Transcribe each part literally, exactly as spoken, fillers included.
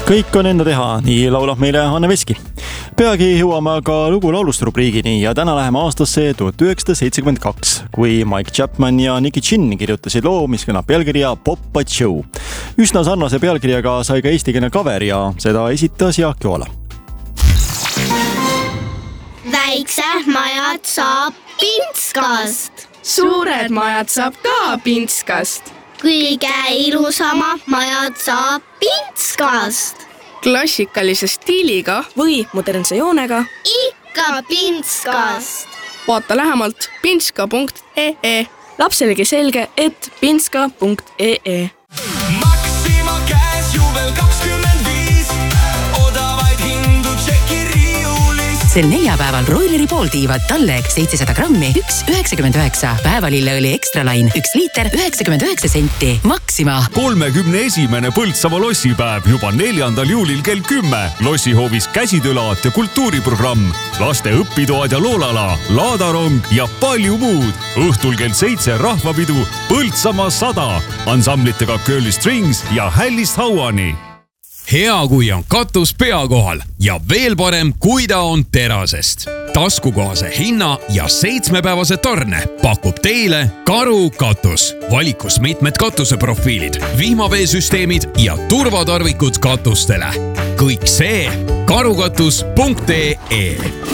kõik on enda teha, nii laulab meile Anne Veski. Peagi jõuame aga lugu laulust rubriigini ja täna läheme aastasse tuhat üheksasada seitsekümmend kaks, kui Mike Chapman ja Nicky Chin kirjutasid loo, mis kõnab pealkirja Pop But Show. Üsna sarnase pealkirjaga sai ka eestikeelne cover ja seda esitas Jaak Joala. Väiksed majad saab pintskast. Suured majad saab ka pintskast. Kõige ilusama majad saab pintskast. Klassikalise stiiliga või modernse joonega. Ikka pintskast. Vaata lähemalt pintska punkt ee. Lapselegi selge, et pintska punkt ee. Maxima käes juvel kakskümmend viis. Odavaid hindu tšeki riiulis. Sel neljapäeval broileri pooltiivad Talleg seitsesada grammi, üks üheksakümmend üheksa. Päevalilleõli ekstralain, üks liiter üheksakümmend üheksa senti. Maxima. kolmekümne esimene Põltsamaa lossipäev juba neljandal juulil kell kümme. Lossihoovis käsitöölaat ja kultuuriprogramm. Laste õppitoad ja loolala, laadarong ja palju muud. Õhtul kell seitse rahvapidu Põltsamaa sada. Ansamblitega Curly Strings ja Hällist Hauani. Hea, kui on katus pea kohal ja veel parem, kui ta on terasest. Taskukohase hinna ja seitsmepäevase tarne pakub teile Karu katus. Valikus mitmed katuseprofiilid, vihmaveesüsteemid ja turvatarvikud katustele. Kõik see karukatus punkt ee.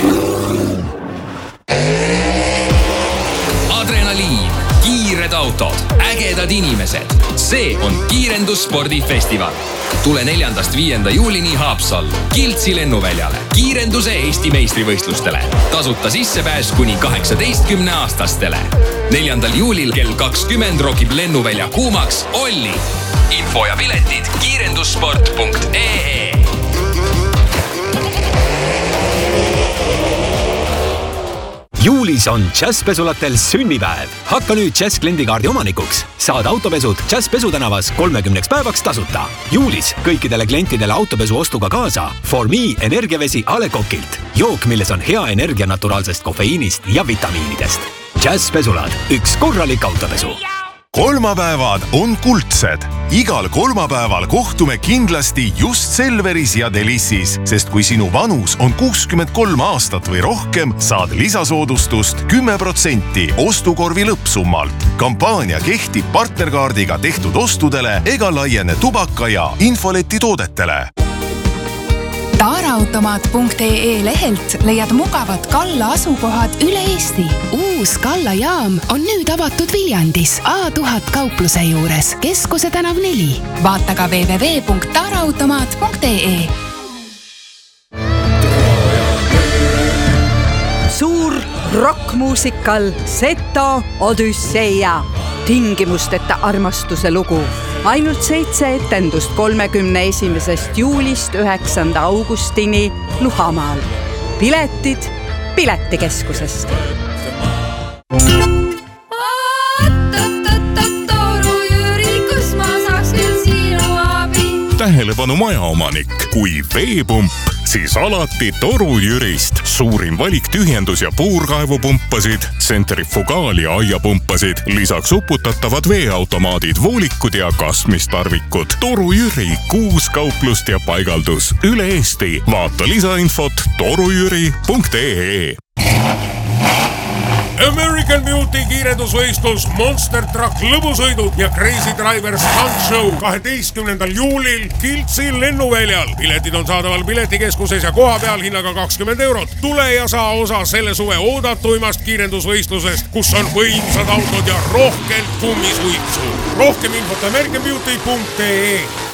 Adrenaliin, kiired autod, ägedad inimesed. See on Kiirendusspordifestival. Tule neljandast viienda juulini Haapsallu, Kiltsi lennuväljale, kiirenduse Eesti meistrivõistlustele. Tasuta sissepääs kuni kaheksateistkümne aastastele. neljandal juulil kell kakskümmend rokib lennuvälja kuumaks Olli. Info ja piletid kiirendussport punkt ee. Juulis on Jazzpesulatel sünnipäev. Hakka nüüd Jazz kliendikaardi omanikuks. Saad autopesud Jazz Pesu tänavas kolmekümneks päevaks tasuta. Juulis kõikidele klientidele autopesu ostuga kaasa For Me energiavesi A Le Coqilt. Jook, milles on hea energia naturaalsest kofeiinist ja vitamiinidest. Jazz Pesulad, üks korralik autopesu. Kolmapäevad on kuldsed. Igal kolmapäeval kohtume kindlasti just Selveris ja Delissis, sest kui sinu vanus on kuuskümmend kolm aastat või rohkem, saad lisasoodustust kümme protsenti ostukorvi lõppsummalt. Kampaania kehtib partnerkaardiga tehtud ostudele ega laiene tubaka ja infoleti toodetele. Taaraautomaat punkt ee lehelt leiad mugavad Kalla asukohad üle Eesti. Uus Kalla jaam on nüüd avatud Viljandis A tuhat kaupluse juures, Keskuse tänav neli. Vaata ka w w w punkt taaraautomaat punkt ee. Suur rockmuusikal Seto Odüsseia. Tingimusteta armastuse lugu. Ainult seitse etendust kolmekümne esimesest juulist üheksanda augustini Luhamaal. Piletid Piletikeskusest. Tähelepanu majaomanik, kui veepump, siis alati Toru Jürist. Suurim valik tühjendus- ja puurkaevupumpasid, tsentrifugaal- ja aiapumpasid, lisaks uputatavad veeautomaadid, voolikud ja kasmistarvikud. Toru Jüri, kuus kauplust ja paigaldus üle Eesti. Vaata lisainfot torujüri punkt ee. American Beauty kiirendusvõistlus, Monster Truck lõbusõidud ja Crazy Driver Stunt Show kaheteistkümnendal juulil Kiltsi lennuväljal. Piletid on saadaval piletikeskuses ja koha peal hinnaga kakskümmend eurot. Tule ja saa osa selle suve oodatuimast kiirendusvõistlusest, kus on võimsad autod ja rohkelt kummisuitsu. Rohkem infot American Beauty punkt ee.